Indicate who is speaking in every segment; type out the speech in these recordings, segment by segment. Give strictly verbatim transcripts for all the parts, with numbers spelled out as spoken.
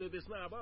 Speaker 1: देशमा अब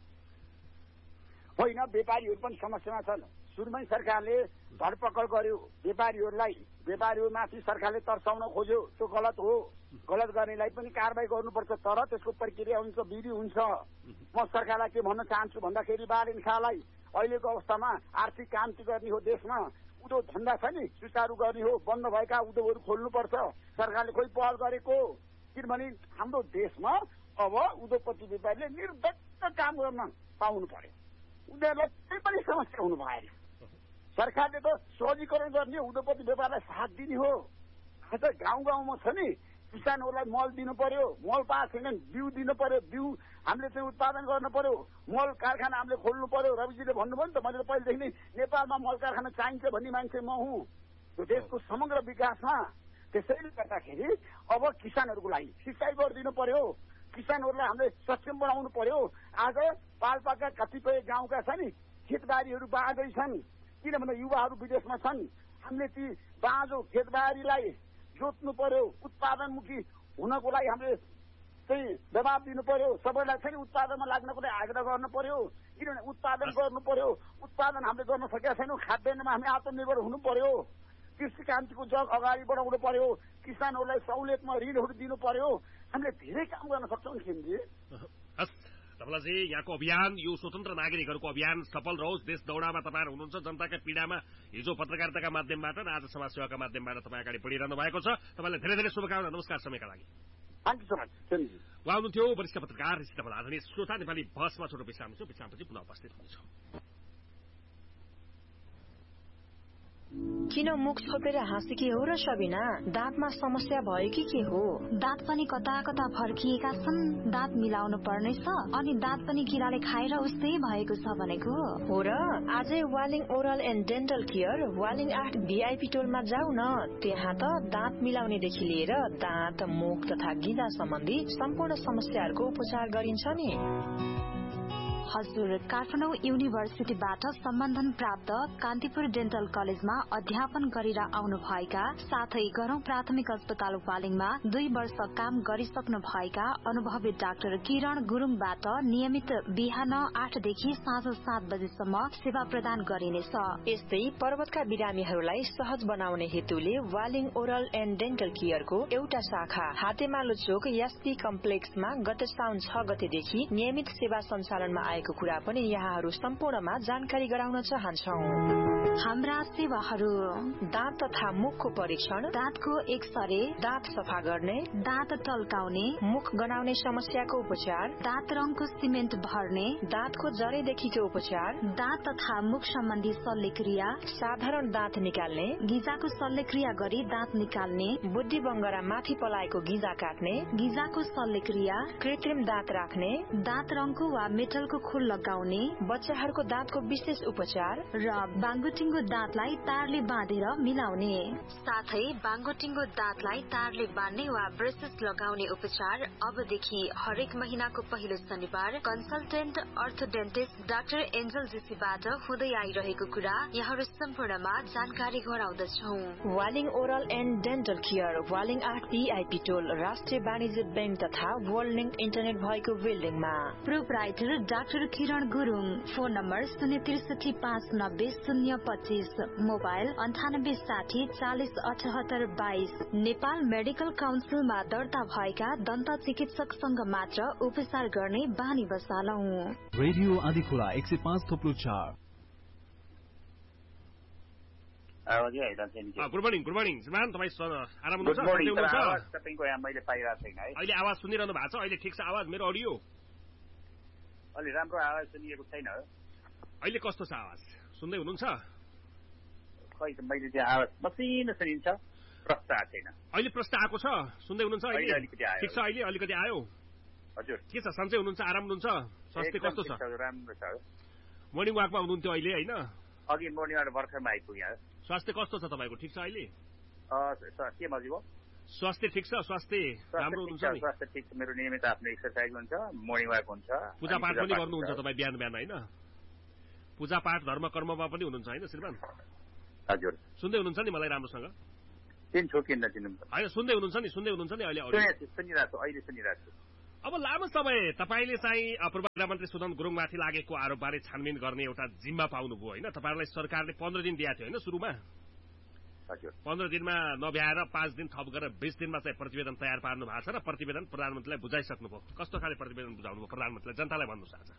Speaker 2: होइन व्यापारीहरू पनि समस्यामा छन्। सुरुमै सरकारले धरपकड गर्यो व्यापारीहरूलाई, व्यापारीहरूमाथि सरकारले तर्साउन खोज्यो, त्यो गलत हो। गलत गर्नेलाई पनि कारबाही गर्नुपर्छ, तर त्यसको प्रक्रिया हुन्छ, विधि हुन्छ। म सरकारलाई के भन्न चाहन्छु भन्दाखेरि बालिन खालाई अहिलेको अवस्थामा आर्थिक क्रान्ति गर्ने हो, देशमा उद्योग धन्दा छ नि सुचारू गर्ने हो, बन्द भएका उद्योगहरू खोल्नुपर्छ। सरकारले खोइ पहल गरेको, किनभने हाम्रो देशमा अब उद्योगपति व्यापारीले निर्धक्क काम गर्न पाउनु पर्यो, उनीहरूलाई केही पनि समस्या हुनु भएन। सरकारले त सहजीकरण गर्ने उद्योगपति व्यापारलाई साथ दिने हो। आज गाउँ गाउँमा छ नि किसानहरूलाई मल दिनु पर्यो, मल पाएको छैन बिउ दिनु पर्यो, बिउ हामीले चाहिँ उत्पादन गर्नु पर्यो, मल कारखाना हामीले खोल्नु पर्यो। रविजीले भन्नुभयो नि त, मैले त पहिलेदेखि नै नेपालमा मल कारखाना चाहिन्छ भन्ने मान्छे म हुँ। यो देशको समग्र विकासमा त्यसैले गर्दाखेरि अब किसानहरूको लागि सिँचाइ गरिदिनु पर्यो, किसानहरूलाई हामीले सक्षम बनाउनु पर्यो। आज पाल्पाका कतिपय गाउँका छ नि खेतबारीहरू बाँझै छन्, किनभने युवाहरू विदेशमा छन्। हामीले ती बाँझो खेतबारीलाई जोत्नु पर्यो, उत्पादनमुखी हुनको लागि हामीले चाहिँ दबाब दिनु पर्यो। सबैलाई चाहिँ उत्पादनमा लाग्नको लागि आग्रह गर्नु पर्यो, किनभने उत्पादन गर्नु पर्यो। उत्पादन हामीले गर्न सकेका छैनौँ, खाद्यान्नमा हामी आत्मनिर्भर हुनु पर्यो। कृषि क्रान्तिको जग अगाडि बढाउनु पर्यो, किसानहरूलाई सहुलियतमा ऋणहरू दिनु पर्यो। हामीले धेरै काम गर्न सक्छौँ नि खेमजी।
Speaker 1: तपाईँलाई यहाँको अभियान, यो स्वतन्त्र नागरिकहरूको अभियान सफल रहोस्। देश दौडामा तपाईँहरू हुनुहुन्छ, जनताका पीडामा हिजो पत्रकारिताका माध्यमबाट र आज समाज सेवाका माध्यमबाट तपाईँ अगाडि बढिरहनु भएको छ। तपाईँलाई धेरै धेरै शुभकामना। नमस्कार समयका लागि।
Speaker 2: Thank you so much.
Speaker 1: उहाँ हुनुहुन्थ्यो वरिष्ठ पत्रकार ऋषितमल आधुनिक श्रोता। नेपाली बहसमा छोटो विश्राम छ, विश्रामपछि पुनः उपस्थित हुनेछौँ।
Speaker 3: किन मुख छोपेर हाँसेकी हो र सबिना? दाँतमा समस्या भयो कि के हो?
Speaker 4: दाँत पनि कता कता फर्किएका छन्, दाँत मिलाउनु पर्नेछ, अनि दाँत पनि किराले खाएर उस्तै भएको छ भनेको
Speaker 3: हो र। आजै Waling oral and dental care Waling आठ भिआइपी टोलमा जाऊ न। त्यहाँ त दाँत मिलाउनेदेखि लिएर दाँत, मुख तथा गिजा सम्बन्धी सम्पूर्ण समस्याहरूको उपचार गरिन्छ नि।
Speaker 4: हजुर, काठमाडौँ युनिभर्सिटीबाट सम्बन्धन प्राप्त कान्तिपुर डेन्टल कलेजमा अध्यापन गरेर आउनु भएका साथै गरौं प्राथमिक अस्पताल वालिङमा दुई वर्ष काम गरिसक्नु भएका अनुभवी डाक्टर किरण गुरुङबाट नियमित बिहान आठदेखि साँझ सात बजेसम्म सेवा प्रदान गरिनेछ।
Speaker 3: यस्तै पर्वतका बिरामीहरूलाई सहज बनाउने हेतुले वालिङ ओरल एन्ड डेन्टल केयरको एउटा शाखा हातेमालो चोक एसपी कम्प्लेक्समा गत साउन छ गतेदेखि नियमित सेवा सञ्चालनमा को कुरा पनि यहाँहरू सम्पूर्णमा जानकारी गराउन चाहन्छौं।
Speaker 4: हाम्रा सेवाहरू:
Speaker 3: दाँत तथा मुखको परीक्षण,
Speaker 4: दाँतको एक्सरे,
Speaker 3: दाँत सफा गर्ने,
Speaker 4: दाँत टल्काउने,
Speaker 3: मुख गनाउने समस्याको उपचार,
Speaker 4: दाँत रङको सिमेन्ट भर्ने,
Speaker 3: दाँतको जरेदेखिको उपचार,
Speaker 4: दाँत तथा मुख सम्बन्धी शल्यक्रिया,
Speaker 3: साधारण दाँत निकाल्ने,
Speaker 4: गिजाको शल्यक्रिया गरी दाँत निकाल्ने,
Speaker 3: बुद्धि बङ्गरा माथि पलाएको गिजा काट्ने,
Speaker 4: गिजाको शल्यक्रिया,
Speaker 3: कृत्रिम दाँत राख्ने,
Speaker 4: दाँत रङको वा मेटलको खुल लगाउने,
Speaker 3: बच्चाहरूको दाँतको विशेष उपचार
Speaker 4: र बाङ्गोटिङ्गो दाँतलाई तारले बाँधेर मिलाउने, साथै बाङ्गोटिङ्गो दाँतलाई तारले बाँध्ने वा ब्रेसेस लगाउने उपचार अबदेखि हरेक महिनाको पहिलो शनिबार कन्सल्टेन्ट अर्थोडेन्टिस्ट डाक्टर एन्जल जेसीबाट हुँदै आइरहेको कुरा यहाँहरू सम्पूर्णमा जानकारी गराउँदछौ।
Speaker 3: Waling oral and dental care Waling आठ भिआइपी टोल राष्ट्रिय वाणिज्य बैंक तथा वर्ल्ड लिङ्क इन्टरनेट भएको बिल्डिङमा।
Speaker 4: प्रोप्राइटर डाक्टर किरण गुरुङ। फोन नम्बर शून्य त्रिसठी पाँच नब्बे शून्य पच्चीस, मोबाइल अन्ठानब्बे साठी चालिस अठहत्तर बाइस। नेपाल मेडिकल काउन्सिलमा दर्ता भएका दन्त चिकित्सकसँग मात्र उपचार गर्ने बानी बसालौं।
Speaker 5: रेडियो आदिखोला एक सय पाँच थोप्लो चार।
Speaker 1: गुड मर्निङ गुड मर्निङ श्रीमान, तपाईँ आराम
Speaker 2: हुनुहुन्छ? तपाईँको यहाँ मैले पाइरहेको छैन है।
Speaker 1: अहिले आवाज सुनिरहनु भएको छ? अहिले ठिक छ आवाज? मेरो अडियो
Speaker 2: अलि राम्रो आवाज सुनिएको छैन।
Speaker 1: अहिले कस्तो छ आवाज? सुन्दै हुनुहुन्छ?
Speaker 2: खै त मैले त्यो आवाज मसिनो सुनिन्छ, प्रश्न आएको छैन।
Speaker 1: अहिले प्रश्न आएको छ, सुन्दै हुनुहुन्छ? ठिक छ, अहिले अलिकति आयो।
Speaker 2: हजुर
Speaker 1: के छ, सन्चै हुनुहुन्छ? आराम हुनुहुन्छ? स्वास्थ्य कस्तो छ?
Speaker 2: राम्रो छ।
Speaker 1: मर्निङ वाकमा हुनुहुन्थ्यो अहिले होइन?
Speaker 2: अघि मर्निङबाट भर्खरमा आइपुग्यो।
Speaker 1: स्वास्थ्य कस्तो छ तपाईँको? ठिक छ अहिले?
Speaker 2: के मजी भयो?
Speaker 1: स्वास्थ्य ठिक छ? स्वास्थ्य राम्रो हुनुहुन्छ?
Speaker 2: स्वास्थ्य ठिक छ, मेरो नियमित आफ्नो एक्सर्साइज हुन्छ, मर्निङ वाक हुन्छ,
Speaker 1: पूजापाठ पनि गर्नुहुन्छ तपाईँ बिहान बिहान होइन? पूजापाठ धर्म कर्ममा पनि हुनुहुन्छ होइन श्रीमान?
Speaker 2: हजुर।
Speaker 1: सुन्दै हुनुहुन्छ नि मलाई राम्रोसँग?
Speaker 2: चिन्छु किन नचिन्नु?
Speaker 1: होइन सुन्दै हुनुहुन्छ नि? सुन्दै हुनुहुन्छ नि? अहिले
Speaker 2: सुनिरहेको छु, अहिले सुनिरहेको छु।
Speaker 1: अब लामो समय तपाईँले चाहिँ पूर्व गृहमन्त्री सुदन गुरुङमाथि लागेको आरोपबारे छानबिन गर्ने एउटा जिम्मा पाउनुभयो होइन? तपाईँहरूलाई सरकारले पन्ध्र दिन दिएको थियो होइन सुरुमा? पन्ध्र दिनमा नभ्याएर पाँच दिन थप गरेर बीस दिनमा चाहिँ प्रतिवेदन तयार पार्नु भएको छ र प्रतिवेदन प्रधानमन्त्रीलाई बुझाइसक्नुभयो। कस्तो खाले प्रतिवेदन बुझाउनुभयो प्रधानमन्त्रीलाई? जनतालाई भन्नुहोस् आज।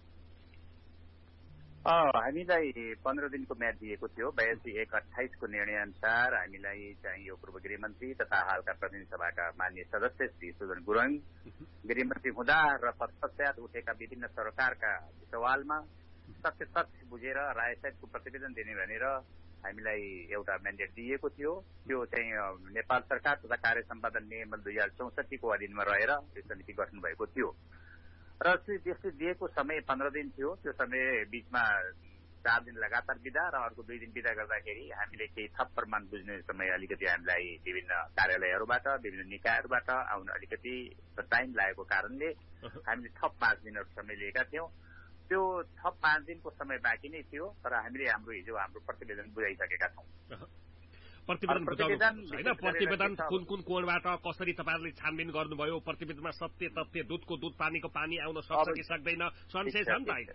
Speaker 6: हामीलाई पन्ध्र दिनको म्याद दिएको थियो। बयासी एक अठाइसको निर्णय अनुसार हामीलाई चाहिँ यो पूर्व गृहमन्त्री तथा हालका प्रतिनिधि सभाका माननीय सदस्य श्री सुदन गुरुङ गृहमन्त्री हुँदा र तत्पश्चात उठेका विभिन्न सरकारका सवालमा सत्य तथ्य बुझेर रायसहितको प्रतिवेदन दिने भनेर हामीलाई एउटा म्यान्डेट दिएको थियो। त्यो चाहिँ नेपाल सरकार तथा कार्य सम्पादन नियम दुई हजार चौसठीको अधीनमा रहेर यो समिति गठन भएको थियो र त्यसले दिएको समय पन्ध्र दिन थियो। त्यो समय बीचमा चार दिन लगातार बिदा र अर्को दुई दिन बिदा गर्दाखेरि हामीले केही थप प्रमाण बुझ्ने समय अलिकति हामीलाई विभिन्न कार्यालयहरूबाट विभिन्न निकायहरूबाट आउन अलिकति टाइम लागेको कारणले हामीले थप पाँच दिनहरू समय लिएका थियौँ। त्यो थप पाँच दिनको समय बाँकी नै थियो तर हामीले हाम्रो हिजो हाम्रो प्रतिवेदन बुझाइसकेका छौँ।
Speaker 1: प्रतिवेदन होइन, प्रतिवेदन कुन कुन कोणबाट कसरी तपाईँहरूले छानबिन गर्नुभयो? प्रतिवेदनमा सत्य तथ्य दुधको दुध पानीको पानी आउन सक्छ कि सक्दैन? संशय छ नि त।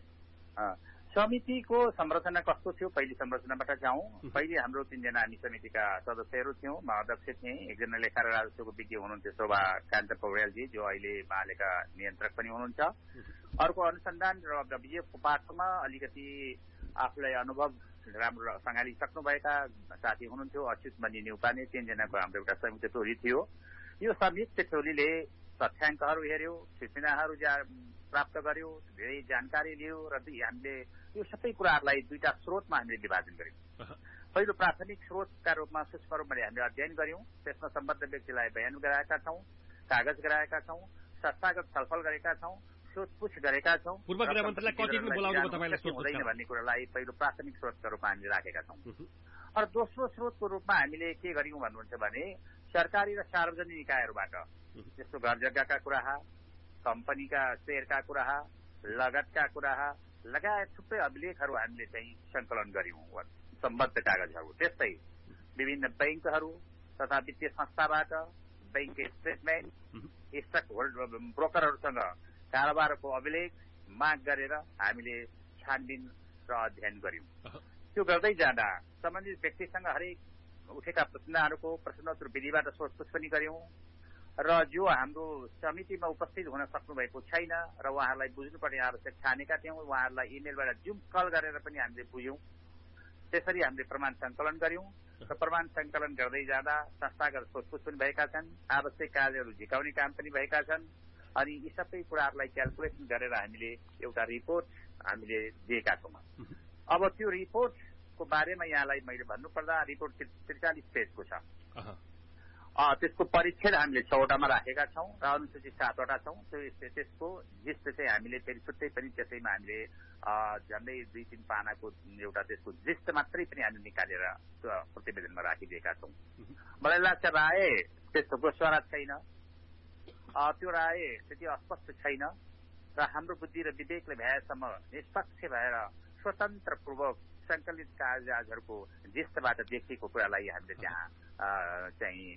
Speaker 6: समितिको संरचना कस्तो थियो? पहिले संरचनाबाट जाउँ। पहिले हाम्रो तीनजना हामी समितिका सदस्यहरू थियौँ। म अध्यक्ष थिएँ, एकजना लेखा र राजस्वको विज्ञ हुनुहुन्थ्यो शोभा कान्त पौड्यालजी, जो अहिले महालेखा नियन्त्रक पनि हुनुहुन्छ। अर्को अनुसन्धान र विजयको पाठमा अलिकति आफूलाई अनुभव राम्रो सँगालिसक्नुभएका साथी हुनुहुन्थ्यो अच्युत मणि न्युपाने। तीनजनाको हाम्रो एउटा संयुक्त टोली थियो। यो संयुक्त टोलीले तथ्याङ्कहरू हेऱ्यो, सूचनाहरू प्राप्त गर्यो, धेरै जानकारी लियो र हामीले यो सबै कुराहरूलाई दुईटा स्रोतमा हामीले विभाजन गर्यौँ। पहिलो प्राथमिक स्रोतका रूपमा सूक्ष्म रूपमा हामीले अध्ययन गर्यौँ। त्यसमा सम्बद्ध व्यक्तिलाई बयान गराएका छौँ, कागज गराएका छौँ, संस्थागत छलफल गरेका छौँ, सोधपुछ गरेका छौँ।
Speaker 1: पूर्व गृहमन्त्रीलाई कति दिन बोलाउनु तपाईँले
Speaker 6: हुँदैन भन्ने कुरालाई पहिलो प्राथमिक स्रोतका रूपमा हामीले राखेका छौँ। र दोस्रो स्रोतको रूपमा हामीले के गर्यौँ भन्नुहुन्छ भने सरकारी र सार्वजनिक निकायहरूबाट जस्तो घर जग्गाका कुरा, कम्पनीका शेयरका कुरा, लगतका कुरा लगायत थुप्रै अभिलेखहरू हामीले चाहिँ सङ्कलन गर्यौँ, सम्बद्ध कागजहरू। त्यस्तै विभिन्न बैंकहरू तथा वित्तीय संस्थाबाट बैंक स्टेटमेन्ट, स्टक होल्ड ब्रोकरहरूसँग कारोबारको अभिलेख माग गरेर हामीले छानबिन र अध्ययन गर्यौं। त्यो गर्दै जाँदा सम्बन्धित व्यक्तिसँग हरेक उठेका प्रश्नहरूको प्रश्नोत्तर विधिबाट सोधपुछ पनि गर्यौं र जो हाम्रो समितिमा उपस्थित हुन सक्नु भएको छैन र उहाँहरूलाई बुझ्नुपर्ने आवश्यक ठानेका थियौं, उहाँहरूलाई इमेलबाट जुम कल गरेर पनि हामीले बुझ्यौं। त्यसरी हामीले प्रमाण संकलन गर्यौं र प्रमाण संकलन गर्दै जाँदा संस्थागत सोधपुछ पनि भएका छन्, आवश्यक कार्यहरू झिकाउने काम पनि भएका छन् अनि यी सबै कुराहरूलाई क्याल्कुलेसन गरेर हामीले एउटा रिपोर्ट हामीले दिएका छौँ। अब त्यो रिपोर्टको बारेमा यहाँलाई मैले भन्नुपर्दा रिपोर्ट त्रिचालिस पेजको छ। त्यसको परिच्छेद हामीले छवटामा राखेका छौँ र अनुसूची सातवटा छौँ। त्यसको जिस्ट चाहिँ हामीले फेरि छुट्टै पनि त्यसैमा हामीले झन्डै दुई तिन पानाको एउटा त्यसको जिस्ट मात्रै पनि हामीले निकालेर प्रतिवेदनमा राखिदिएका छौँ। मलाई लाग्छ राय त्यस्तो गोस्वारा छैन, त्यो राय त्यति अस्पष्ट छैन र हाम्रो बुद्धि र विवेकले भएसम्म निष्पक्ष भएर स्वतन्त्रपूर्वक संकलित कागजातहरूको जिस्तबाट देखिएको कुरालाई हामीले त्यहाँ चाहिँ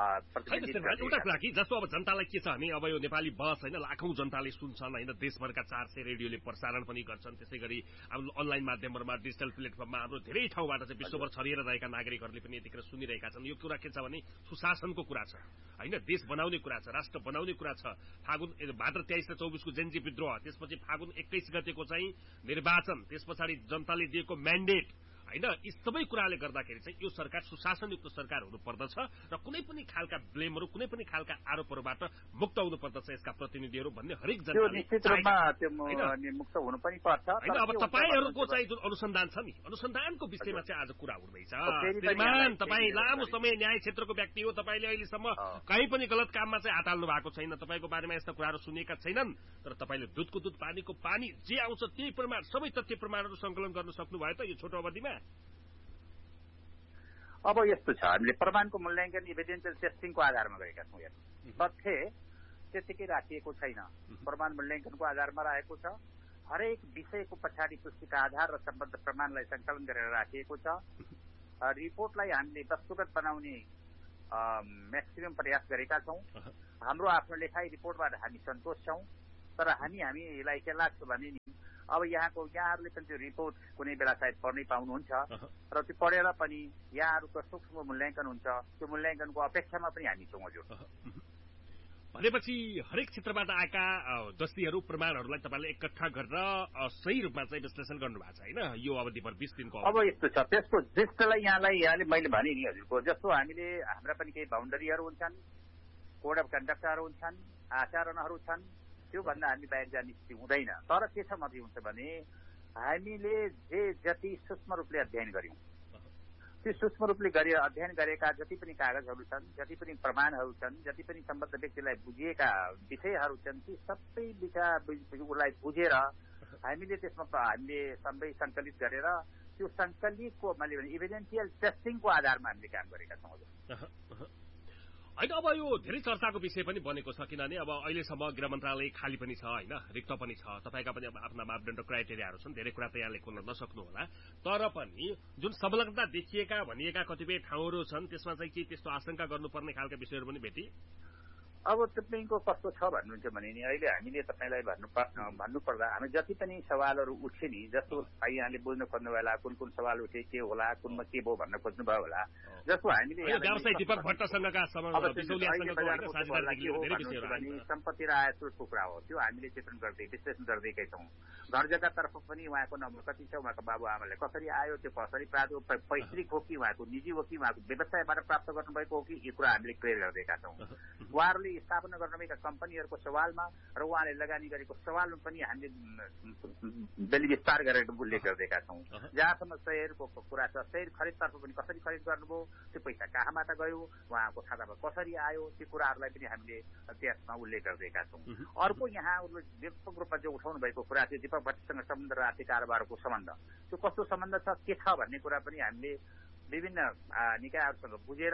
Speaker 1: एउटा कुरा कि जस्तो अब जनतालाई के छ भने अब यो नेपाली बस होइन लाखौं जनताले सुन्छन् होइन, देशभरका चार सय रेडियोले प्रसारण पनि गर्छन्, त्यसै गरी अब अनलाइन माध्यमहरूमा डिजिटल प्लेटफर्ममा हाम्रो धेरै ठाउँबाट चाहिँ विश्वभर छरिएर रहेका नागरिकहरूले पनि यतिखेर सुनिरहेका छन्। यो कुरा के छ भने सुशासनको कुरा छ होइन, देश बनाउने कुरा छ, राष्ट्र बनाउने कुरा छ। फागुन भाद्र तेइस र चौबिसको जेन्जी विद्रोह, त्यसपछि फागुन एक्काइस गतेको चाहिँ निर्वाचन, त्यस पछाडि जनताले दिएको म्यान्डेट होइन, यी सबै कुराले गर्दाखेरि चाहिँ यो सरकार सुशासनयुक्त सरकार हुनुपर्दछ र कुनै पनि खालका ब्लेमहरू कुनै पनि खालका आरोपहरूबाट मुक्त हुनुपर्दछ यसका प्रतिनिधिहरू भन्ने हरेक जनताले
Speaker 6: निश्चित रूपमा त्यो मुक्त हुनु पनि पर्छ
Speaker 1: होइन। अब तपाईँहरूको चाहिँ जुन अनुसन्धान छ नि, अनुसन्धानको विषयमा चाहिँ आज कुरा उठ्दैछ। श्रीमान, तपाईँ लामो समय न्याय क्षेत्रको व्यक्ति हो, तपाईँले अहिलेसम्म कहीँ पनि गलत काममा चाहिँ हात हाल्नु भएको छैन, तपाईँको बारेमा यस्ता कुराहरू सुनेका छैनन्, तर तपाईँले दुधको दुध पानीको पानी जे आउँछ त्यही प्रमाण सबै तथ्य प्रमाणहरू संकलन गर्न सक्नुभयो त यो छोटो अवधिमा?
Speaker 6: अब यस्तो छ, हामीले प्रमाणको मूल्याङ्कन इभिडेन्सियल टेस्टिङको आधारमा गरेका छौँ। हेर्नु, तथ्य त्यतिकै राखिएको छैन, प्रमाण मूल्याङ्कनको आधारमा राखेको छ। हरेक विषयको पछाडि पुष्टिका आधार र सम्बद्ध प्रमाणलाई संकलन गरेर राखिएको छ। रिपोर्टलाई हामीले वस्तुगत बनाउने म्याक्सिमम प्रयास गरेका छौँ। हाम्रो आफ्नो लेखाइ रिपोर्टबाट हामी सन्तोष छौँ। तर हामी हामीलाई के लाग्छ भने नि अब यहाँको यहाँहरूले पनि त्यो रिपोर्ट कुनै बेला सायद पढ्नै पाउनुहुन्छ र त्यो पढेर पनि यहाँहरूको सूक्ष्म मूल्याङ्कन हुन्छ त्यो मूल्याङ्कनको अपेक्षामा पनि हामी छौँ हजुर
Speaker 1: भनेपछि हरेक क्षेत्रबाट आएका दस्तीहरू प्रमाणहरूलाई तपाईँले एकट्ठा गरेर सही रूपमा चाहिँ विश्लेषण गर्नुभएको छ होइन यो अवधिभर बीस दिनको
Speaker 6: अब यस्तो छ त्यसको ज्येष्ठलाई यहाँलाई यहाँले मैले भने नि हजुरको जस्तो हामीले हाम्रा पनि केही बााउन्डरीहरू हुन्छन् कोड अफ कन्डक्टहरू हुन्छन् आचरणहरू छन् त्योभन्दा हामी बाहिर जाने स्थिति हुँदैन तर के छ मात्रै हुन्छ भने हामीले जे जति सूक्ष्म रूपले अध्ययन गर्यौं त्यो सूक्ष्म रूपले गरे अध्ययन गरेका जति पनि कागजहरू छन् जति पनि प्रमाणहरू छन् जति पनि सम्बद्ध व्यक्तिलाई बुझिएका विषयहरू छन् ती सबै विषयलाई बुझेर हामीले त्यसमा हामीले सबै सङ्कलित गरेर त्यो सङ्कलितको मैले भने इभिडेन्सियल टेस्टिङको आधारमा हामीले काम गरेका छौँ
Speaker 1: होइन अब यो धेरै चर्चाको विषय पनि बनेको छ किनभने अब अहिलेसम्म गृह मन्त्रालय खाली पनि छ होइन रिक्त पनि छ तपाईँका पनि अब आफ्ना मापदण्ड क्राइटेरियाहरू छन् धेरै कुरा त यहाँले खोल्न नसक्नु होला तर पनि जुन संलग्नता देखिएका भनिएका कतिपय ठाउँहरू छन् त्यसमा चाहिँ के त्यस्तो आशंका गर्नुपर्ने खालका विषयहरू पनि भेटी
Speaker 6: अब तपाईँको कस्तो छ भन्नुहुन्छ भने नि अहिले हामीले तपाईँलाई भन्नु भन्नुपर्दा हामी जति पनि सवालहरू उठे नि जस्तो यहाँले बुझ्नु खोज्नु होला कुन कुन सवाल उठे के होला कुनमा के भयो भन्न खोज्नुभयो होला जस्तो हामीले सम्पत्ति र आय स्रोतको कुरा हो त्यो हामीले चित्रण गर्दै विश्लेषण गर्दैकै छौँ घर जग्गातर्फ पनि उहाँको नम्बर कति छ उहाँको बाबुआमाले कसरी आयो त्यो कसरी प्राप्त पैतृक हो कि उहाँको निजी हो कि उहाँको व्यवसायबाट प्राप्त गर्नुभएको हो कि यो कुरा हामीले क्लियर गर्दैका छौँ उहाँहरूले स्थापना गर्नुभएका कम्पनीहरूको सवालमा र उहाँले लगानी गरेको सवालमा पनि हामीले बेली विस्तार गरेर उल्लेख गर्दैका छौँ जहाँसम्म शेयरको कुरा छ शेयर खरिदतर्फ पनि कसरी खरिद गर्नुभयो त्यो पैसा कहाँबाट गयो उहाँको खातामा कसरी आयो त्यो कुराहरूलाई पनि हामीले त्यसमा उल्लेख गर्दैका छौँ अर्को यहाँ व्यापक रूपमा जो उठाउनु भएको कुरा थियो दीपक भट्टसँग सम्बन्ध र आर्थिक कारोबारको सम्बन्ध त्यो कस्तो सम्बन्ध छ के छ भन्ने कुरा पनि हामीले विभिन्न निकायहरूसँग बुझेर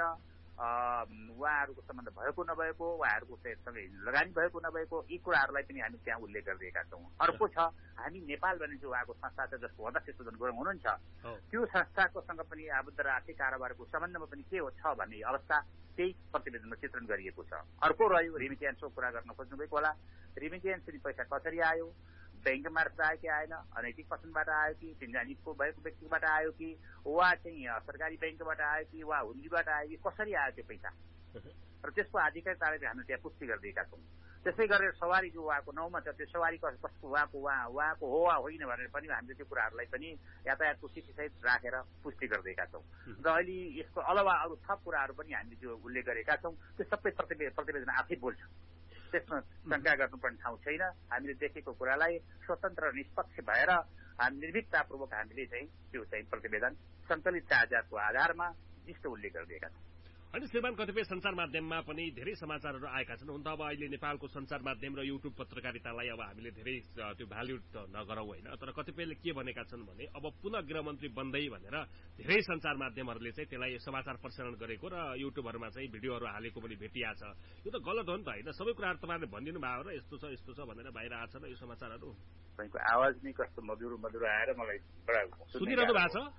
Speaker 6: उहाँहरूको सम्बन्ध भएको नभएको उहाँहरूको सँगै लगानी भएको नभएको यी कुराहरूलाई पनि हामी त्यहाँ उल्लेख गरिदिएका छौँ अर्को छ हामी नेपाल भन्ने जो उहाँको संस्था छ जसको अध्यक्ष सुदन गुरुङ हुनुहुन्छ त्यो संस्थाकोसँग पनि आबद्ध र आर्थिक कारोबारको सम्बन्धमा पनि के हो छ भन्ने अवस्था त्यही प्रतिवेदनमा चित्रण गरिएको छ अर्को रह्यो रिमिटेन्सको कुरा गर्न खोज्नुभएको होला रिमिटेन्स पनि पैसा कसरी आयो बैंक मार्फत आयो कि आएन अनैतिक पसलबाट आयो कि तिनजानिको भएको व्यक्तिबाट आयो कि वा चाहिँ सरकारी बैंकबाट आयो कि वा हुन्डीबाट आयो कि कसरी आयो त्यो पैसा र त्यसको आधिकारिकताले हामीले त्यहाँ पुष्टि गरिदिएका छौँ त्यसै गरेर सवारी जो उहाँको नाउँमा छ त्यो सवारी कस्तो उहाँको उहाँ उहाँको हो वा होइन भनेर पनि हामीले त्यो कुराहरूलाई पनि यातायातको स्थितिसहित राखेर पुष्टि गरिदिएका छौँ र अहिले यसको अलावा अरू थप कुराहरू पनि हामीले जो उल्लेख गरेका छौँ त्यो सबै प्रतिवेदन आफै बोल्छ त्यसमा शंका गर्नुपर्ने ठाउँ छैन हामीले देखेको कुरालाई स्वतन्त्र निष्पक्ष भएर निर्भीकतापूर्वक हामीले चाहिँ त्यो चाहिँ प्रतिवेदन सङ्कलित कागजातको आधारमा विशिष्ट उल्लेख गरिदिएका छौँ
Speaker 1: अनि श्रीमान कतिपय सञ्चार माध्यममा पनि धेरै समाचारहरू आएका छन् हुन त अब अहिले नेपालको सञ्चार माध्यम र युट्युब पत्रकारितालाई अब हामीले धेरै त्यो भ्याल्यु त नगरौँ होइन तर कतिपयले के भनेका छन् भने अब पुनः गृहमन्त्री बन्दै भनेर धेरै सञ्चार माध्यमहरूले चाहिँ त्यसलाई समाचार प्रसारण गरेको र युट्युबहरूमा चाहिँ भिडियोहरू हालेको पनि भेटिया छ यो त गलत हो नि त होइन सबै कुराहरू तपाईँले भनिदिनु भयो र यस्तो छ यस्तो छ भनेर बाहिर आएको छ र यो समाचारहरू
Speaker 6: तपाईँको आवाज नै कस्तो मधुरो मधुरो आएर मलाई
Speaker 1: सुनिरहनु भएको छ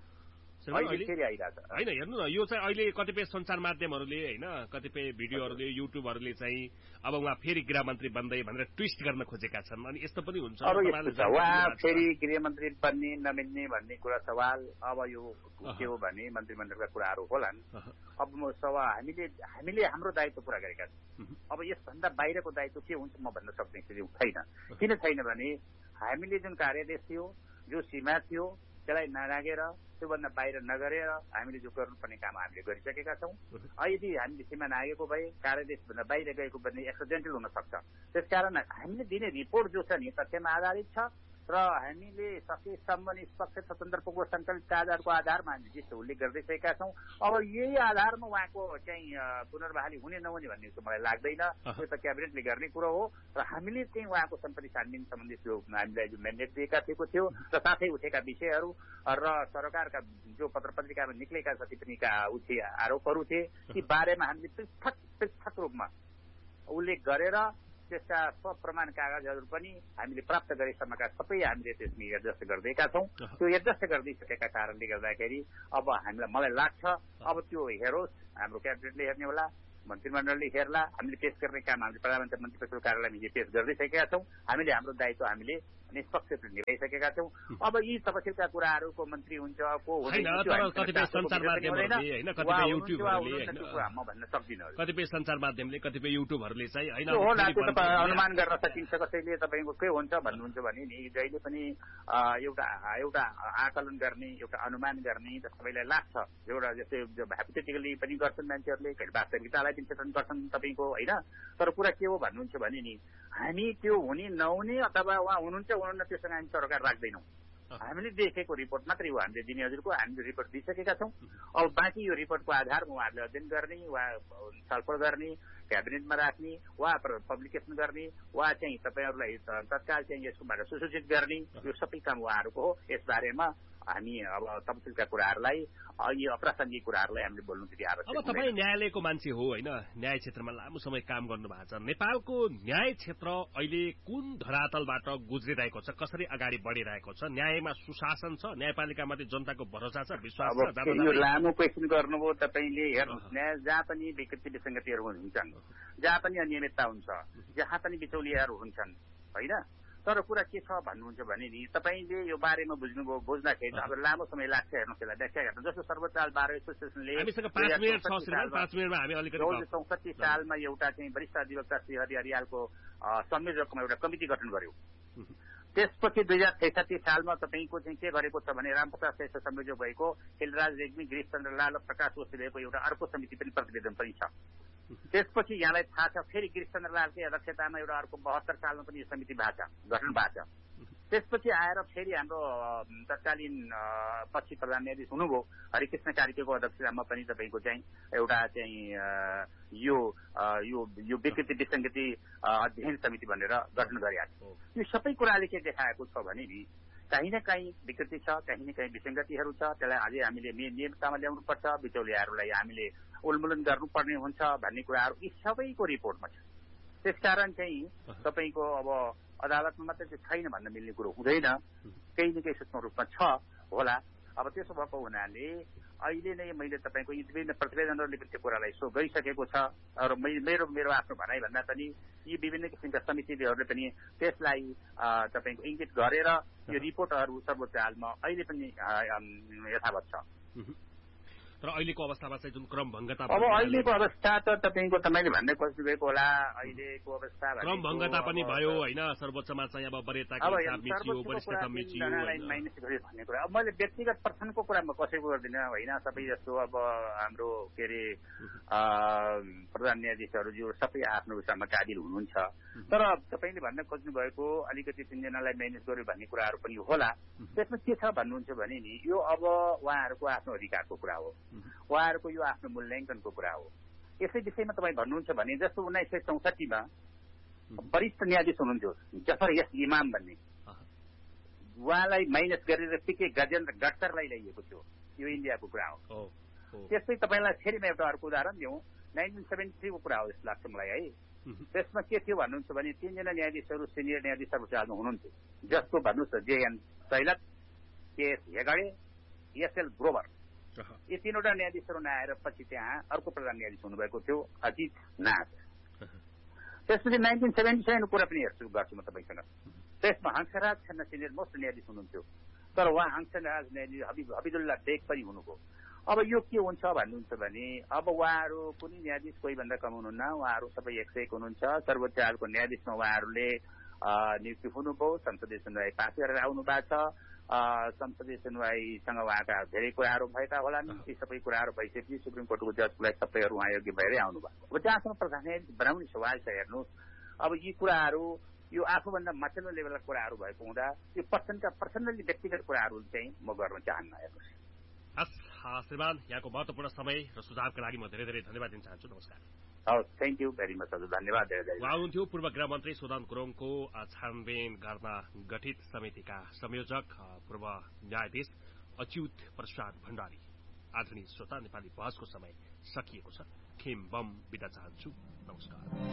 Speaker 6: होइन
Speaker 1: हेर्नु न यो चाहिँ अहिले कतिपय सञ्चार माध्यमहरूले होइन कतिपय भिडियोहरूले युट्युबहरूले चाहिँ अब उहाँ फेरि गृहमन्त्री बन्दै भनेर ट्विस्ट गर्न खोजेका छन् अनि यस्तो पनि हुन्छ
Speaker 6: उहाँ फेरि गृहमन्त्री बन्ने नमिल्ने भन्ने कुरा सवाल अब यो के हो भने मन्त्रीमण्डलका कुराहरू होलान् अब म सवाल हामीले हामीले हाम्रो दायित्व पूरा गरेका छौँ अब यसभन्दा बाहिरको दायित्व के हुन्छ म भन्न सक्ने स्थिति छैन किन छैन भने हामीले जुन कार्यदेश थियो जो सीमा थियो त्यसलाई नरागेर त्योभन्दा बाहिर नगरेर हामीले जो गर्नुपर्ने काम हामीले गरिसकेका छौँ यदि हामीले सीमा नागेको भए कार्यदेशभन्दा बाहिर गएको भने एक्सिडेन्टल हुन सक्छ त्यसकारण हामीले दिने रिपोर्ट जो छ नि तथ्यमा आधारित छ र हामीले सकेसम्म निष्पक्ष स्वतन्त्रको सङ्कलित कागजातको आधारमा हामीले त्यस्तो उल्लेख गर्दैसकेका छौँ अब यही आधारमा उहाँको चाहिँ पुनर्बहाली हुने नहुने भन्ने मलाई लाग्दैन त्यो त क्याबिनेटले गर्ने कुरो हो र हामीले चाहिँ उहाँको सम्पत्ति छानबिन सम्बन्धी जो हामीलाई जो म्यान्डेट दिएका थिएको थियो र साथै उठेका विषयहरू र सरकारका जो पत्र पत्रिकामा निक्लेका जति पनि उठे आरोपहरू थिए ती बारेमा हामीले पृथक पृथक रूपमा उल्लेख गरेर त्यसका स्वप्रमाण कागजहरू पनि हामीले प्राप्त गरेसम्मका सबै हामीले त्यसमा एडजस्ट गर्दैका छौँ त्यो एडजस्ट गरिदिइसकेका कारणले गर्दाखेरि अब हामीलाई मलाई लाग्छ अब त्यो हेरोस् हाम्रो क्याबिनेटले हेर्ने होला मन्त्रीमण्डलले हेर्ला। हामीले पेश गर्ने काम हामीले प्रधानमन्त्री मन्त्री परिषद कार्यालयमा हिजो पेश गर्दैसकेका छौँ। हामीले हाम्रो दायित्व हामीले निष्पक्ष निभाइसकेका छौँ। अब यी तपसिलका कुराहरूको मन्त्री हुन्छ को
Speaker 1: कतिपय सञ्चार माध्यमहरूले कतिपय युट्युबहरूले
Speaker 6: म भन्न सक्दिनँ।
Speaker 1: कतिपय सञ्चार माध्यमले कतिपय युट्युबहरूले चाहिँ होइन
Speaker 6: होला त्यो तपाईँ अनुमान गर्न सकिन्छ। कसैले तपाईँको के हुन्छ भन्नुहुन्छ भने नि जहिले पनि एउटा एउटा आकलन गर्ने एउटा अनुमान गर्ने सबैलाई लाग्छ। एउटा जस्तै हाइपोथेटिकली पनि गर्छन् मान्छेहरूले, वास्तविकतालाई पनि चित्रण गर्छन् तपाईँको होइन। तर कुरा के हो भन्नुहुन्छ भने नि हामी त्यो हुने नहुने अथवा उहाँ हुनुहुन्छ हुनुहुन्न त्योसँग हामी सरकार राख्दैनौँ। हामीले देखेको रिपोर्ट मात्रै हो हामीले दिने हजुरको। हामीले रिपोर्ट दिइसकेका छौँ। अब बाँकी यो रिपोर्टको आधारमा उहाँहरूले अध्ययन गर्ने वा छलफल गर्ने, क्याबिनेटमा राख्ने वा पब्लिकेसन गर्ने वा चाहिँ तपाईँहरूलाई तत्काल चाहिँ यसकोबाट सुसूचित गर्ने यो सबै काम उहाँहरूको हो। यसबारेमा हामी अब तपसिलका कुराहरूलाई यी अप्रासङ्गिक कुराहरूलाई हामीले बोल्नु त्यति आवश्यक।
Speaker 1: अब तपाईँ न्यायालयको मान्छे हो होइन, न्याय क्षेत्रमा लामो समय काम गर्नु भएको छ। नेपालको न्याय क्षेत्र अहिले कुन धरातलबाट गुज्रिरहेको छ, कसरी अगाडि बढिरहेको छ? न्यायमा सुशासन छ, न्यायपालिकामाथि जनताको भरोसा छ, विश्वास छ?
Speaker 6: यो लामो क्वेसन गर्नुभयो तपाईँले। हेर्नुहोस्, न्याय जहाँ पनि विकृति विसङ्गतिहरू हुन्छन्, जहाँ पनि अनियमितता हुन्छ, जहाँ पनि बिचौलियाहरू हुन्छन् होइन। तर कुरा के छ भन्नुहुन्छ भने नि तपाईँले यो बारेमा बुझ्नुभयो, बुझ्दाखेरि अब लामो समय लाग्छ। हेर्नुहोस्, यसलाई व्याख्या गर्नु जस्तो सर्वोच्च बार एसोसिएसनले चौसठी सालमा एउटा चाहिँ वरिष्ठ अधिवक्ता श्री हरि हरियालको संयोजकमा एउटा कमिटी गठन गर्यो। त्यसपछि दुई हजार छैसठी सालमा तपाईँको चाहिँ के गरेको छ भने रामप्रसाद श्रेष्ठ संयोजक भएको खिलराज रेग्मी, गिरीश चन्द्र लाल, प्रकाश ओसीको एउटा अर्को समिति पनि प्रतिवेदन पनि छ। त्यसपछि यहाँलाई थाहा छ फेरि गिरीश चन्द्र लालकै अध्यक्षतामा एउटा अर्को बहत्तर सालमा पनि यो समिति भएको छ, गठन भएको छ। त्यसपछि आएर फेरि हाम्रो तत्कालीन पछि प्रधान न्यायाधीश हुनुभयो हरिकृष्ण कार्कीको अध्यक्षतामा पनि तपाईँको चाहिँ एउटा चाहिँ यो यो यो विकृति विसङ्गति अध्ययन समिति भनेर गठन गरिएको छ। यो सबै कुराले के देखाएको छ भने नि कहीँ न कहीँ विकृति छ, कहीँ न कहीँ विसङ्गतिहरू छ। त्यसलाई अझै हामीले नियमिततामा ल्याउनुपर्छ, बिचौलियाहरूलाई हामीले उन्मूलन गर्नुपर्ने हुन्छ भन्ने कुराहरू यी सबैको रिपोर्टमा छ। त्यसकारण चाहिँ तपाईँको अब अदालतमा मात्रै चाहिँ छैन भन्न मिल्ने कुरो हुँदैन, केही न केही सूक्ष्म रूपमा छ होला। अब त्यसो भएको हुनाले अहिले नै मैले तपाईँको यी विभिन्न प्रतिवेदनहरूले पनि त्यो कुरालाई सो गइसकेको छ। र मेरो मेरो आफ्नो भनाइ भन्दा पनि यी विभिन्न किसिमका समितिहरूले पनि त्यसलाई तपाईँको इङ्गित गरेर यो रिपोर्टहरू सर्वोच्च अदालतमा अहिले पनि यथावत छ।
Speaker 1: तर अहिलेको अवस्थामा चाहिँ जुन क्रम भङ्गता
Speaker 6: अब अहिलेको अवस्था त तपाईँको तपाईँले भन्ने खोज्नुभएको होला। अहिलेको अवस्था
Speaker 1: क्रम भङ्गता पनि भयो होइन, सर्वोच्चमा चाहिँ अब वरियताको हिसाब मिचियो, वरिष्ठता मिचियो
Speaker 6: माइनस गर्यो भन्ने कुरा। अब मैले व्यक्तिगत पर्सनको कुरा म कसैको गर्दिनँ होइन। सबै जस्तो अब हाम्रो के अरे प्रधान न्यायाधीशहरू जो सबै आफ्नो विषयमा काबिल हुनुहुन्छ। तर तपाईँले भन्न खोज्नु भएको अलिकति तिनजनालाई म्यानेज गर्यो भन्ने कुराहरू पनि होला। त्यसमा के छ भन्नुहुन्छ भने नि यो अब उहाँहरूको आफ्नो अधिकारको कुरा हो, उहाँहरूको यो आफ्नो मूल्याङ्कनको कुरा हो। यसै विषयमा तपाईँ भन्नुहुन्छ भने जस्तो उन्नाइस सय चौसठीमा वरिष्ठ न्यायाधीश हुनुहुन्थ्यो जफर यस इमाम भन्ने, उहाँलाई माइनस गरेर पिके गजेन्द्र गडकरलाई ल्याइएको थियो। यो इन्डियाको कुरा हो। त्यस्तै तपाईँलाई फेरि म एउटा अर्को उदाहरण दिउँ, नाइन्टिन सेभेन्टी थ्रीको कुरा हो जस्तो लाग्छ मलाई है। त्यसमा के थियो भन्नुहुन्छ भने तीनजना न्यायाधीशहरू सिनियर न्यायाधीश सर्वोच्च अदालतमा हुनुहुन्थ्यो। जस्तो भन्नुहोस् न JN शैलक, KS Hegde, SL Grover, यी तीनवटा न्यायाधीशहरू नआएर पछि त्यहाँ अर्को प्रधान न्यायाधीश हुनुभएको थियो अजित नाथ। त्यसपछि नाइन्टिन सेभेन्टी सेभेनको कुरा पनि हेर्छु गर्छु म तपाईँसँग। त्यसमा हंसराज खन्ना सिनियर मोस्ट न्यायाधीश हुनुहुन्थ्यो, तर उहाँ हंसराज न्यायाधीश हबिब हबिदुल्लाह बेग पनि हुनुभयो। अब यो के हुन्छ भन्नुहुन्छ भने अब उहाँहरू कुनै न्यायाधीश कोही भन्दा कम हुनुहुन्न, उहाँहरू सबै एक सय एक हुनुहुन्छ। सर्वोच्च अदालतको न्यायाधीशमा उहाँहरूले नियुक्ति हुनुभयो, संसदीय सुनवाई पास गरेर आउनु भएको छ। संसदीय सुनवाईसँग उहाँका धेरै कुराहरू भएका होलान्। ती सबै कुराहरू भइसकेपछि सुप्रिम कोर्टको जजलाई सबैहरू उहाँ योग्य भएरै आउनुभयो। अब जहाँसम्म प्रधान न्यायाधीश बनाउने सवाल छ हेर्नुहोस्, अब यी कुराहरू यो आफूभन्दा माथिल्लो लेभलका कुराहरू भएको हुँदा यो पर्सनका पर्सनली व्यक्तिगत कुराहरू चाहिँ म गर्न चाहन्न। हेर्नुहोस्
Speaker 1: हस् श्रीमान, यहाँको महत्त्वपूर्ण समय र सुझावका लागि म धेरै धेरै धन्यवाद दिन चाहन्छु। नमस्कार।
Speaker 6: हवस्, थ्याङ्क यू भेरी मच हजुर, धन्यवाद धेरै धेरै।
Speaker 1: उहाँ हुनुहुन्थ्यो पूर्व गृहमन्त्री सुदन गुरुङको छानबिन गर्न गठित समितिका संयोजक पूर्व न्यायाधीश अच्युत प्रसाद भण्डारी। आदरणीय श्रोता, नेपाली बहसको समय सकिएको छ। खेम बम बिदा चाहन्छु। नमस्कार।